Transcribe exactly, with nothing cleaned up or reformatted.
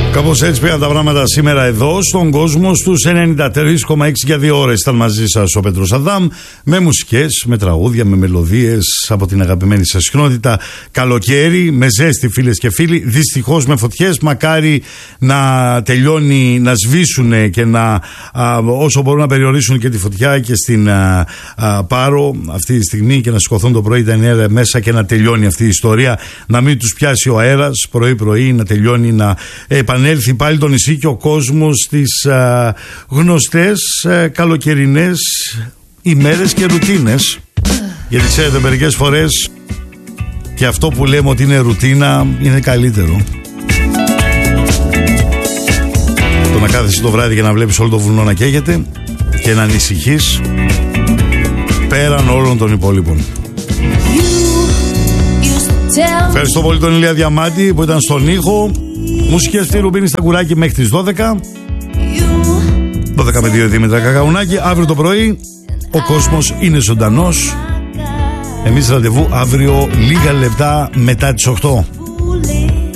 Κάπως έτσι πήγαν τα πράγματα σήμερα εδώ στον κόσμο στους ενενήντα τρία κόμμα έξι. Για δύο ώρες ήταν μαζί σας ο Πέτρος Αδάμ, με μουσικές, με τραγούδια, με μελωδίες από την αγαπημένη σας συχνότητα. Καλοκαίρι, με ζέστη φίλες και φίλοι, δυστυχώς με φωτιές. Μακάρι να τελειώνει, να σβήσουν και να α, όσο μπορούν να περιορίσουν και τη φωτιά και στην α, α, Πάρο αυτή τη στιγμή και να σηκωθούν το πρωί τα εννιά μέσα και να τελειώνει αυτή η ιστορία. Να μην τους πιάσει ο αέρας πρωί-πρωί, να τελειώνει, να επανέλθει πάλι το νησί και ο κόσμος στις α, γνωστές α, καλοκαιρινές ημέρες και ρουτίνες. Γιατί ξέρετε, μερικές φορές και αυτό που λέμε ότι είναι ρουτίνα είναι καλύτερο. Το να κάθεσαι το βράδυ και να βλέπεις όλο το βουνό να καίγεται και να ανησυχείς πέραν όλων των υπόλοιπων. Ευχαριστώ πολύ τον Ηλία Διαμάντη που ήταν στον ήχο. Μουσικές στη Ρουμπίνη στα κουράκι μέχρι τις δώδεκα. δώδεκα με δύο Δήμητρα Κακαουνάκη. Αύριο το πρωί ο κόσμος είναι ζωντανός. Εμείς ραντεβού αύριο λίγα λεπτά μετά τις οκτώ.